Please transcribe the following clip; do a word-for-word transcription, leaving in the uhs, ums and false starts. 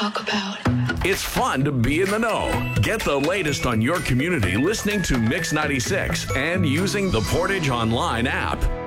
talk about. It's fun to be in the know. Get the latest on your community listening to Mix ninety-six and using the Portage Online app.